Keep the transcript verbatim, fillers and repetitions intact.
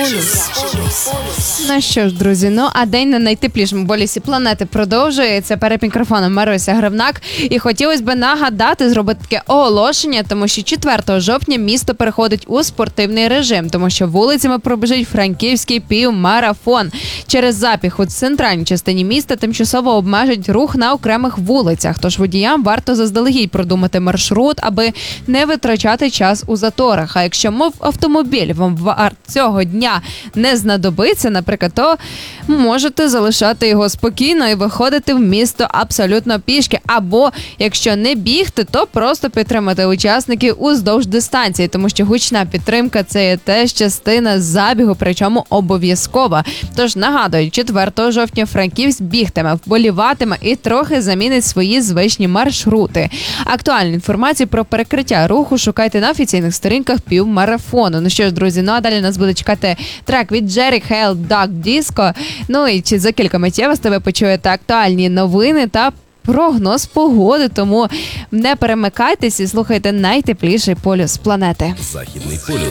полюс. Ну що ж, друзі, ну а день на найтеплішому полюсі планети продовжується. Перед мікрофоном Маруся Гривнак. І хотілося б нагадати, зробити таке оголошення, тому що четвертого жовтня місто переходить у спортивний режим, тому що вулицями пробіжить франківський півмарафон. Через запіх у центральній частині міста тимчасово обмежать рух на окремих вулицях, тож водіям варто заздалегідь продумати маршрут, аби не витрачати час у заторах. А якщо мов автомобіль вам варт цього дня не знадобиться, наприклад, то можете залишати його спокійно і виходити в місто абсолютно пішки. Або, якщо не бігти, то просто підтримати учасників уздовж дистанції, тому що гучна підтримка – це є теж частина забігу, причому обов'язкова. Тож, нагадую, четвертого жовтня Франківськ бігтиме, вболіватиме і трохи замінить свої звичні маршрути. Актуальну інформацію про перекриття руху шукайте на офіційних сторінках півмарафону. Ну що ж, друзі, ну а далі нас буде чекати трек від Jerry Hell Duck Disco. Ну і за кілька миттєво з тебе почуєте актуальні новини та прогноз погоди, тому не перемикайтесь і слухайте найтепліший полюс планети. Західний полюс.